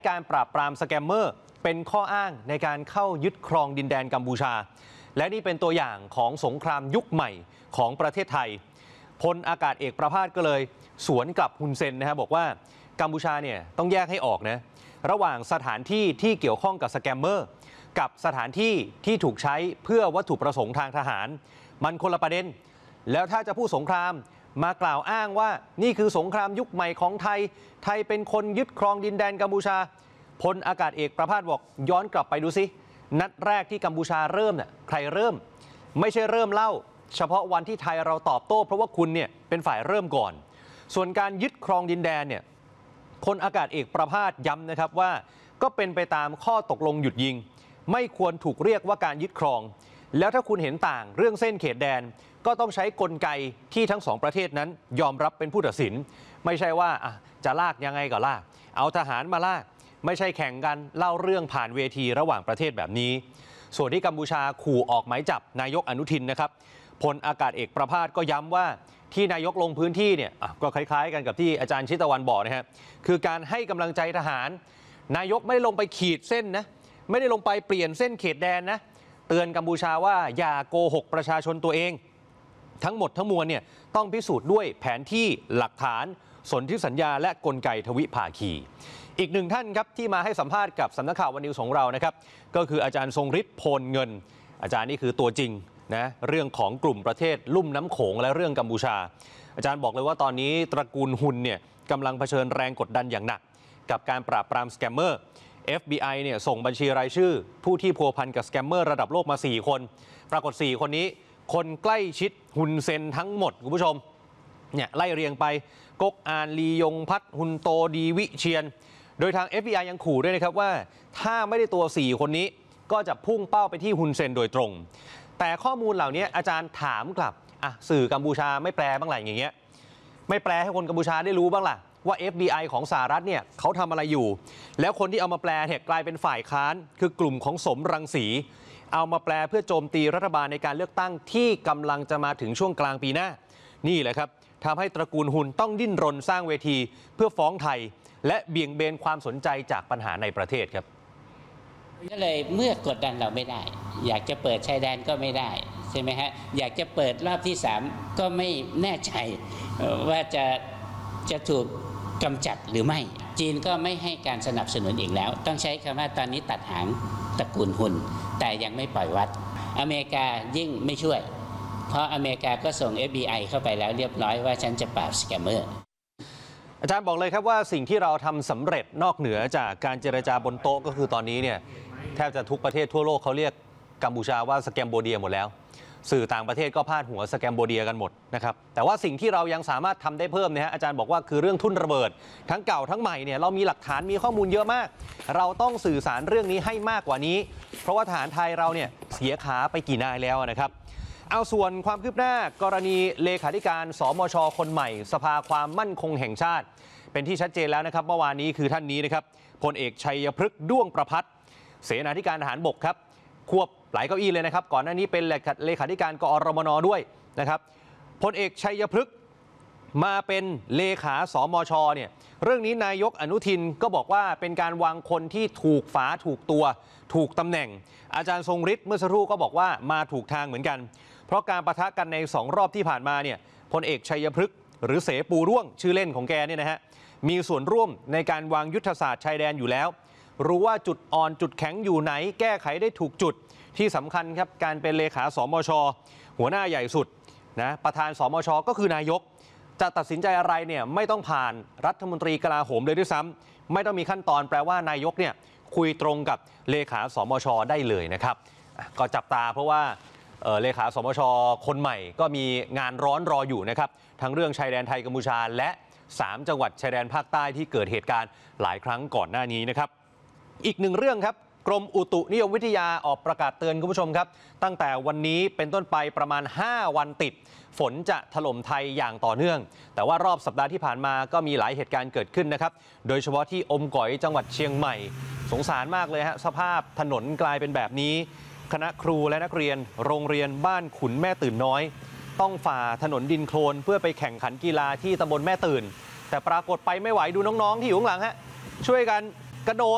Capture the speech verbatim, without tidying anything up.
การปราบปรามสแกมเมอร์เป็นข้ออ้างในการเข้ายึดครองดินแดนกัมพูชาและนี่เป็นตัวอย่างของสงครามยุคใหม่ของประเทศไทยพลอากาศเอกประภาสก็เลยสวนกลับฮุนเซนนะครับบอกว่ากัมพูชาเนี่ยต้องแยกให้ออกนะระหว่างสถานที่ที่เกี่ยวข้องกับสแกมเมอร์กับสถานที่ที่ถูกใช้เพื่อวัตถุประสงค์ทางทหารมันคนละประเด็นแล้วถ้าจะพูดสงครามมากล่าวอ้างว่านี่คือสงครามยุคใหม่ของไทยไทยเป็นคนยึดครองดินแดนกัมพูชาพลอากาศเอกประภาสบอกย้อนกลับไปดูสินัดแรกที่กัมพูชาเริ่มเนี่ยใครเริ่มไม่ใช่เริ่มเล่าเฉพาะวันที่ไทยเราตอบโต้เพราะว่าคุณเนี่ยเป็นฝ่ายเริ่มก่อนส่วนการยึดครองดินแดนเนี่ยพลอากาศเอกประภาสย้ำนะครับว่าก็เป็นไปตามข้อตกลงหยุดยิงไม่ควรถูกเรียกว่าการยึดครองแล้วถ้าคุณเห็นต่างเรื่องเส้นเขตแดนก็ต้องใช้กลไกที่ทั้งสองประเทศนั้นยอมรับเป็นผู้ตัดสินไม่ใช่ว่าจะลากยังไงก็ลากเอาทหารมาลากไม่ใช่แข่งกันเล่าเรื่องผ่านเวทีระหว่างประเทศแบบนี้ส่วนที่กัมพูชาขู่ออกหมายจับนายกอนุทินนะครับพลอากาศเอกประภาสก็ย้ำว่าที่นายกลงพื้นที่เนี่ยก็คล้ายๆกันกับที่อาจารย์ชิตวันบอกนะฮะคือการให้กำลังใจทหารนายกไม่ได้ลงไปขีดเส้นนะไม่ได้ลงไปเปลี่ยนเส้นเขตแดนนะเตือนกัมพูชาว่าอย่าโกหกประชาชนตัวเองทั้งหมดทั้งมวลเนี่ยต้องพิสูจน์ด้วยแผนที่หลักฐานสนธิสัญญาและกลไกทวิภาคีอีกหนึ่งท่านครับที่มาให้สัมภาษณ์กับสำนักข่าววันนิวส์ของเรานะครับก็คืออาจารย์ทรงฤทธิ์โพลเงินอาจารย์นี่คือตัวจริงนะเรื่องของกลุ่มประเทศลุ่มน้ำโขงและเรื่องกัมพูชาอาจารย์บอกเลยว่าตอนนี้ตระกูลฮุนเนี่ยกำลังเผชิญแรงกดดันอย่างหนักกับการปราบปรามสแกมเมอร์ เอฟ บี ไอ เนี่ยส่งบัญชีรายชื่อผู้ที่พัวพันกับสแกมเมอร์ระดับโลกมาสี่คนปรากฏสี่คนนี้คนใกล้ชิดฮุนเซนทั้งหมดคุณผู้ชมเนี่ยไล่เรียงไปก๊กอานลียงพัฒฮุนโตดีวิเชียนโดยทาง เอฟ บี ไอ ยังขู่ด้วยนะครับว่าถ้าไม่ได้ตัวสี่คนนี้ก็จะพุ่งเป้าไปที่ฮุนเซนโดยตรงแต่ข้อมูลเหล่านี้อาจารย์ถามกลับอ่ะสื่อกัมพูชาไม่แปลบ้างไรอย่างเงี้ยไม่แปลให้คนกัมพูชาได้รู้บ้างล่ะว่า เอฟ บี ไอ ของสหรัฐเนี่ยเขาทำอะไรอยู่แล้วคนที่เอามาแปลเนี่ยกลายเป็นฝ่ายค้านคือกลุ่มของสมรังสีเอามาแปลเพื่อโจมตีรัฐบาลในการเลือกตั้งที่กำลังจะมาถึงช่วงกลางปีหน้านี่แหละครับทำให้ตระกูลฮุนต้องดิ้นรนสร้างเวทีเพื่อฟ้องไทยและเบี่ยงเบนความสนใจจากปัญหาในประเทศครับก็เลยเมื่อกดดันเราไม่ได้อยากจะเปิดชายแดนก็ไม่ได้ใช่ไหมฮะอยากจะเปิดรอบที่สามก็ไม่แน่ใจว่าจะจะถูกกำจัดหรือไม่จีนก็ไม่ให้การสนับสนุนอีกแล้วต้องใช้คำว่าตอนนี้ตัดหางตระกูลฮุนแต่ยังไม่ปล่อยวัดอเมริกายิ่งไม่ช่วยเพราะอเมริกาก็ส่ง เอฟ บี ไอ เข้าไปแล้วเรียบร้อยว่าฉันจะปราบสแกมเมอร์อาจารย์บอกเลยครับว่าสิ่งที่เราทำสำเร็จนอกเหนือจากการเจรจาบนโต๊ะก็คือตอนนี้เนี่ยแทบจะทุกประเทศทั่วโลกเขาเรียกกัมพูชาว่าสแกมโบเดียหมดแล้วสื่อต่างประเทศก็พาดหัวสแกมโบเดียกันหมดนะครับแต่ว่าสิ่งที่เรายังสามารถทำได้เพิ่มนะฮะอาจารย์บอกว่าคือเรื่องทุ่นระเบิดทั้งเก่าทั้งใหม่เนี่ยเรามีหลักฐานมีข้อมูลเยอะมากเราต้องสื่อสารเรื่องนี้ให้มากกว่านี้เพราะว่าทหารไทยเราเนี่ยเสียขาไปกี่นายแล้วนะครับเอาส่วนความคืบหน้ากรณีเลขาธิการสมชคนใหม่สภาความมั่นคงแห่งชาติเป็นที่ชัดเจนแล้วนะครับเมื่อวานนี้คือท่านนี้นะครับพลเอกชัยพฤกษ์ด้วงประภัตเสนาธิการทหารบกครับควบหลายเก้าอี้เลยนะครับก่อนหน้านี้เป็นเลขาธิการกอรมนด้วยนะครับพลเอกชัยพฤกษ์มาเป็นเลขาสมชเนี่ยเรื่องนี้นายกอนุทินก็บอกว่าเป็นการวางคนที่ถูกฝาถูกตัวถูกตำแหน่งอาจารย์ทรงฤทธิ์เมื่อสักครู่ก็บอกว่ามาถูกทางเหมือนกันเพราะการปะทะกันในสองรอบที่ผ่านมาเนี่ยพลเอกชัยพฤกษ์หรือเสปูร่วงชื่อเล่นของแกเนี่ยนะฮะมีส่วนร่วมในการวางยุทธศาสตร์ชายแดนอยู่แล้วรู้ว่าจุดอ่อนจุดแข็งอยู่ไหนแก้ไขได้ถูกจุดที่สำคัญครับการเป็นเลขาสมชหัวหน้าใหญ่สุดนะประธานสมชก็คือนายกจะตัดสินใจอะไรเนี่ยไม่ต้องผ่านรัฐมนตรีกลาโหมเลยด้วยซ้ำไม่ต้องมีขั้นตอนแปลว่านายกเนี่ยคุยตรงกับเลขาสมชได้เลยนะครับก็จับตาเพราะว่าเลขาสมชคนใหม่ก็มีงานร้อนรออยู่นะครับทั้งเรื่องชายแดนไทยกัมพูชาและสามจังหวัดชายแดนภาคใต้ที่เกิดเหตุการณ์หลายครั้งก่อนหน้านี้นะครับอีกหนึ่งเรื่องครับกรมอุตุนิยมวิทยาออกประกาศเตือนคุณผู้ชมครับตั้งแต่วันนี้เป็นต้นไปประมาณห้าวันติดฝนจะถล่มไทยอย่างต่อเนื่องแต่ว่ารอบสัปดาห์ที่ผ่านมาก็มีหลายเหตุการณ์เกิดขึ้นนะครับโดยเฉพาะที่อมก๋อยจังหวัดเชียงใหม่สงสารมากเลยฮะสภาพถนนกลายเป็นแบบนี้คณะครูและนักเรียนโรงเรียนบ้านขุนแม่ตื่นน้อยต้องฝ่าถนนดินโคลนเพื่อไปแข่งขันกีฬาที่ตำบลแม่ตื่นแต่ปรากฏไปไม่ไหวดูน้องๆที่อยู่ข้างหลังฮะช่วยกันกระโดด